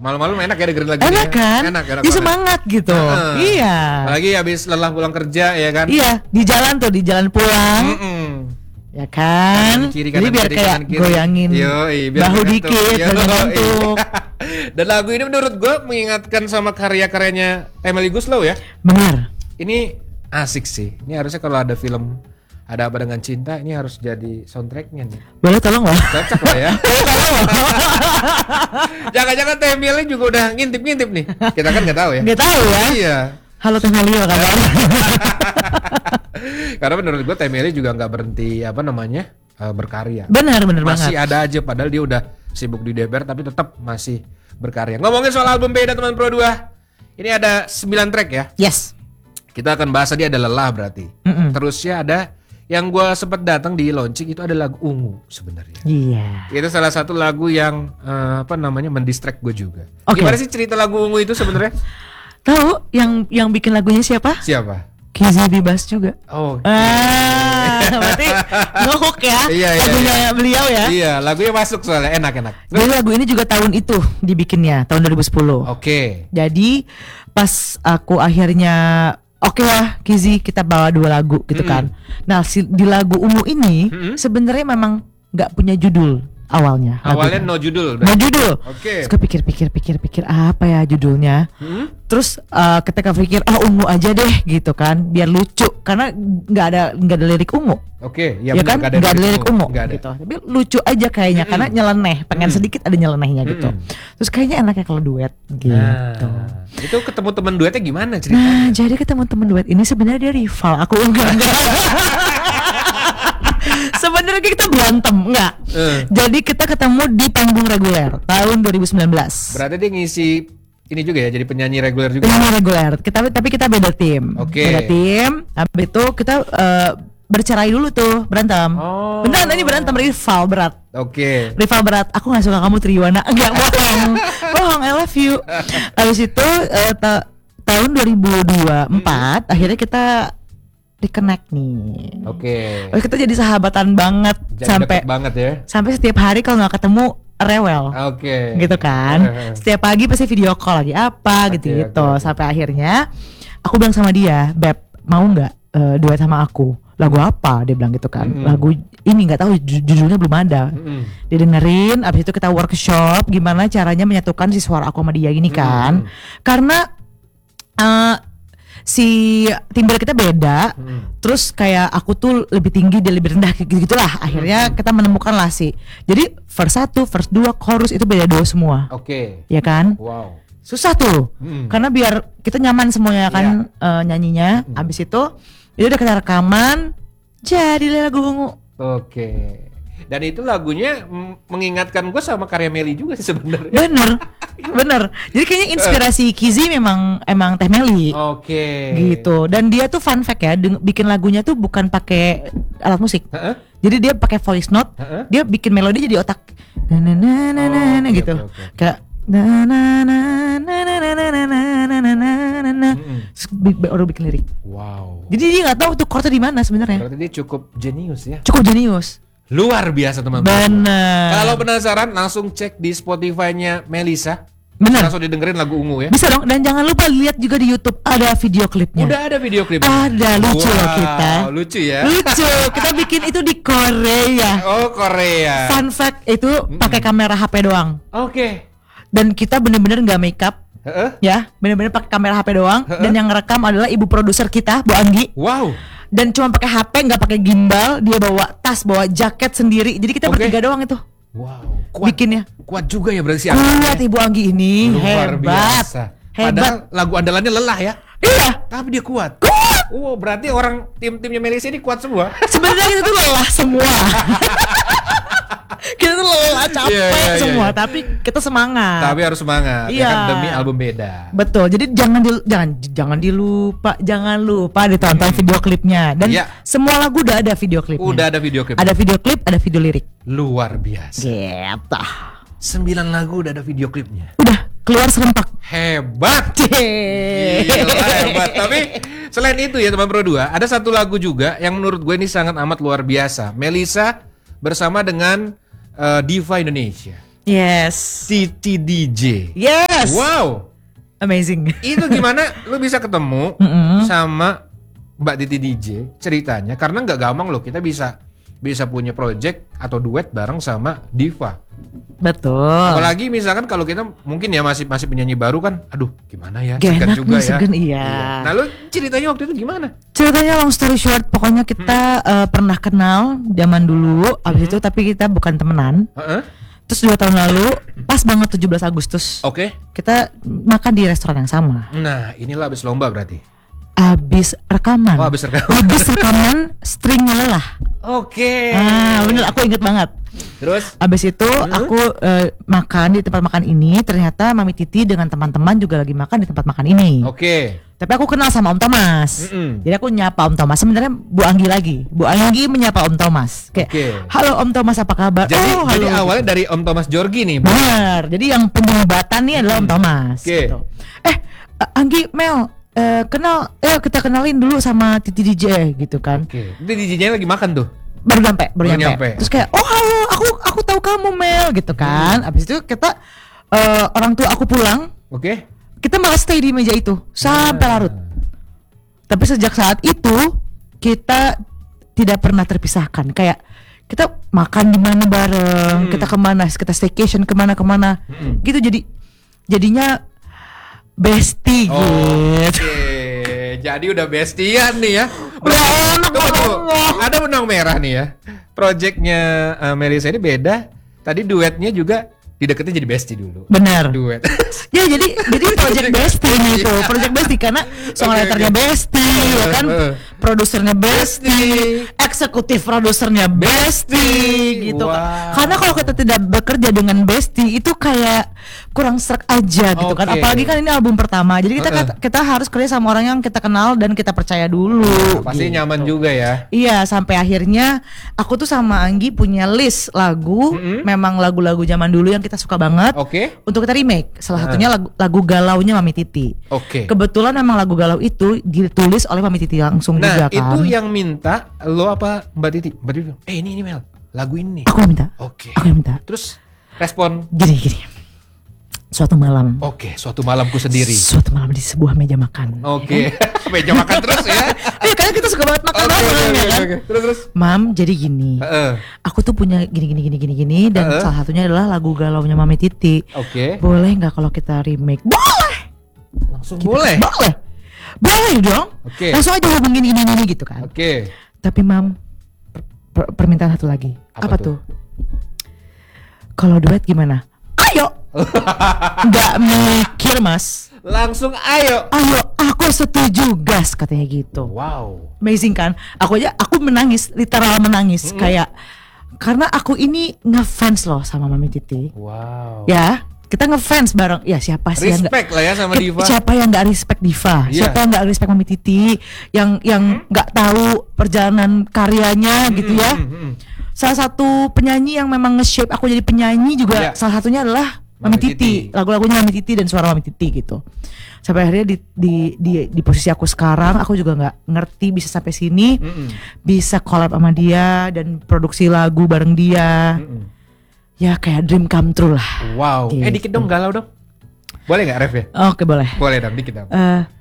Malam-malam enak ya dengerin lagu Enak kan? Enak Dia semangat gitu. Iya. Apalagi habis lelah pulang kerja ya kan? Iya, di jalan pulang. Ya kan? Kiri, jadi biar kiri, kayak kiri. goyangin biar bahu dikit, biar ngantuk. Dan lagu ini menurut gue mengingatkan sama karya-karyanya Emily Guslow ya. Benar. Ini asik sih. Ini harusnya kalau ada film Ada Apa Dengan Cinta, ini harus jadi soundtracknya nih. Boleh tolong loh. Cocok lah ya. Jangan-jangan Teh Meli juga udah ngintip-ngintip nih. Kita kan nggak tahu ya. Nggak tahu ya. Iya. Halo Teh Meli, apa kabar? Karena menurut gue Teh Meli juga nggak berhenti berkarya. Benar banget. Masih ada aja, padahal dia udah sibuk di DPR tapi tetap masih berkarya. Ngomongin soal album beda teman Pro 2. Ini ada 9 track ya. Yes. Kita akan bahas tadi ada Lelah berarti. Terusnya ada yang gue sempat datang di launching itu ada lagu Ungu sebenarnya. Iya. Itu salah satu lagu yang mendistract gue juga. Okay. Gimana sih cerita lagu Ungu itu sebenarnya? Tahu yang bikin lagunya siapa? Siapa? Kizzy Bibas juga. Oh. Berarti ngehook ya. Iya, lagunya beliau ya. Iya, lagunya masuk soalnya enak-enak. Jadi lagu ini juga tahun itu dibikinnya, tahun 2010. Oke. Jadi pas aku akhirnya oke lah Kizzy kita bawa 2 lagu gitu kan. Nah di lagu Ungu ini sebenarnya memang nggak punya judul awalnya. Awalnya no judul. No judul. Oke. Terus pikir apa ya judulnya. Terus ketika pikir Ungu aja deh gitu kan, biar lucu karena nggak ada lirik Ungu. Oke, ya kan nggak ada lirik Ungu gitu. Tapi lucu aja kayaknya karena nyeleneh, pengen sedikit ada nyelenehnya gitu. Terus kayaknya enaknya kalau duet gitu. Itu ketemu teman duetnya gimana ceritanya? Nah, jadi ketemu teman duet ini sebenarnya dia rival. Aku enggak. Sebenarnya kita berantem, enggak. Jadi kita ketemu di panggung reguler tahun 2019. Berarti dia ngisi ini juga ya, jadi penyanyi reguler juga. Penyanyi reguler. Tapi kita beda tim. Oke. Beda tim. Habis itu kita bercerai dulu tuh, berantem. Beneran ini berantem rival berat. Oke. Rival berat. Aku nggak suka kamu Triwana. Enggak, bohong. I love you. Habis itu tahun 2024 akhirnya kita reconnect nih. Oke. Kita jadi sahabatan banget jadi banget ya. Sampai setiap hari kalau nggak ketemu rewel. Oke. Gitu kan. Setiap pagi pasti video call lagi apa gitu. Sampai akhirnya aku bilang sama dia, "Beb, mau nggak duet sama aku?" Lagu apa? Dia bilang gitu kan. Lagu ini nggak tahu judulnya belum ada. Dia dengerin, abis itu kita workshop gimana caranya menyatukan si suara aku sama dia ini kan. Karena si timbal kita beda, terus kayak aku tuh lebih tinggi dia lebih rendah gitulah. Akhirnya kita menemukan lah sih. Jadi verse 1, verse 2, chorus itu beda dua semua. Oke. Ya kan? Wow. Susah tuh. Karena biar kita nyaman semuanya kan nyanyinya. Abis itu udah kita rekaman, jadi lagu Ungu. Oke. Dan itu lagunya mengingatkan gue sama karya Meli juga sih sebenarnya. Bener. Jadi kayaknya inspirasi Kizzy emang Teh Meli. Oke. Gitu. Dan dia tuh fun fact ya, bikin lagunya tuh bukan pakai alat musik. Jadi dia pakai voice note. Dia bikin melodi jadi otak. Na gitu. Kayak baru bikin lirik. Wow. Jadi dia nggak tahu tuh chordnya di mana sebenarnya. Berarti dia cukup jenius ya. Cukup jenius. Luar biasa teman-teman. Bener. Kalau penasaran langsung cek di Spotify-nya Melisa. Bener. Langsung didengerin lagu Ungu ya. Bisa dong. Dan jangan lupa lihat juga di YouTube ada video klipnya. Udah ada video klipnya. Ada, lucu loh kita. Lucu ya. Lucu. Kita bikin itu di Korea. Oh, Korea. Fun fact itu pakai kamera HP doang. Oke. Dan kita bener-bener nggak make up. Ya, bener-bener pakai kamera HP doang. Dan yang ngerekam adalah ibu produser kita, Bu Anggi. Wow. Dan cuma pakai HP, nggak pakai gimbal. Dia bawa tas, bawa jaket sendiri. Jadi kita bertiga doang itu. Wow. Kuat, bikinnya. Kuat juga ya berarti. Kuat Ibu Anggi ini. Luar hebat. Biasa. Padahal lagu andalannya Lelah ya. Iya. Tapi dia kuat. Berarti orang tim-timnya Melisa ini kuat semua. Sebenarnya kita tuh lelah semua. Kita tuh lelah capek semua, tapi kita semangat. Tapi harus semangat, ya kan, demi album beda. Betul. Jadi jangan lupa ditonton video klipnya. Dan semua lagu udah ada video klipnya. Udah ada video klip. Ada video klip, ada video lirik. Luar biasa. Gitu. 9 lagu udah ada video klipnya. Udah keluar serempak. Hebat. Gila, hebat. Tapi selain itu ya teman Pro 2, ada satu lagu juga yang menurut gue ini sangat amat luar biasa. Melisa bersama dengan Diva Indonesia. Yes. Titi DJ. Yes. Yes. Wow. Amazing. Itu gimana lu bisa ketemu sama Mbak Titi DJ ceritanya? Karena nggak gampang loh kita bisa punya project atau duet bareng sama diva. Betul. Apalagi misalkan kalau kita mungkin ya masih penyanyi baru kan, aduh gimana ya? Segan juga ya. Iya. Nah lu ceritanya waktu itu gimana? Ceritanya long story short, pokoknya kita pernah kenal zaman dulu, abis itu tapi kita bukan temenan. Terus 2 tahun lalu, pas banget 17 Agustus. Oke. Kita makan di restoran yang sama. Nah, inilah habis lomba berarti. Habis rekaman. Oh, habis rekaman. Habis rekaman, stringnya lelah. Oke. Bener, aku inget banget. Terus? Abis itu aku makan di tempat makan ini. Ternyata Mami Titi dengan teman-teman juga lagi makan di tempat makan ini. Oke. Tapi aku kenal sama Om Thomas. Jadi aku nyapa Om Thomas. Sebenarnya Bu Anggi lagi. Bu Anggi menyapa Om Thomas. Kayak, halo Om Thomas, apa kabar? Jadi, halo. Jadi awalnya dari Om Thomas Jorgi nih. Benar. Jadi yang penyambatan nih adalah Om Thomas. Gitu. Anggi, Mel, kita kenalin dulu sama Titi DJ gitu kan. Titi DJ-nya lagi makan tuh. Baru nyampe. Terus kayak, oh halo, aku tahu kamu Mel gitu kan. Abis itu kita orang tua aku pulang. Kita malah stay di meja itu sampai larut. Tapi sejak saat itu kita tidak pernah terpisahkan. Kayak kita makan di mana bareng, kita kemana, kita staycation kemana. Gitu jadinya bestie gitu. Jadi udah bestian nih ya. Ada benang merah nih ya. Projectnya Melisa ini beda. Tadi duetnya juga dideketin jadi bestie dulu. Benar. Duet. Ya jadi project bestie itu, project bestie karena songwriternya bestie, ya kan, produsernya bestie, eksekutif produsernya bestie, gitu. Karena kalau kita tidak bekerja dengan bestie itu kayak kurang serak aja gitu kan. Apalagi kan ini album pertama, jadi kita harus kerja sama orang yang kita kenal dan kita percaya dulu. Pasti gitu. Nyaman juga ya. Iya, sampai akhirnya aku tuh sama Anggi punya list lagu, memang lagu-lagu zaman dulu yang kita suka banget. Untuk kita remake. Salah satunya lagu galaunya Mami Titi. Kebetulan memang lagu galau itu ditulis oleh Mami Titi langsung juga kan. Nah, itu yang minta lo apa Mbak Titi? Mbak Titi bilang, ini Mel, lagu ini. Aku yang minta. Aku yang minta. Terus respon? Gini. Suatu malam. Suatu malamku sendiri. Suatu malam di sebuah meja makan. Meja makan terus ya. Karena kita suka banget makan kan. Terus. Mam, jadi gini. Aku tuh punya gini dan salah satunya adalah lagu galaunya Mami Titi. Boleh nggak kalau kita remake? Boleh. Langsung boleh. Boleh dong. Langsung aja hubungin ini gitu kan. Tapi Mam, permintaan satu lagi. Apa tuh? Kalau duet gimana? Ayo. Nggak mikir Mas, langsung ayo, aku setuju gas katanya gitu. Wow, amazing kan? Aku menangis, literal menangis. Kayak karena aku ini ngefans loh sama Mami Titi. Wow. Ya, kita ngefans bareng. Ya siapa sih yang respect lah ya sama diva. Siapa yang nggak respect diva? Siapa yang nggak respect Mami Titi? Yang nggak tahu perjalanan karyanya gitu ya. Salah satu penyanyi yang memang nge-shape aku jadi penyanyi juga salah satunya adalah Mami Titi. Lagu-lagunya Mami Titi dan suara Mami Titi gitu. Sampai akhirnya di posisi aku sekarang, aku juga nggak ngerti bisa sampai sini, bisa collab sama dia dan produksi lagu bareng dia. Ya kayak dream come true lah. Wow. Gitu. Dikit dong galau dong. Boleh nggak ref ya? Oke, boleh. Boleh dong, dikit dong.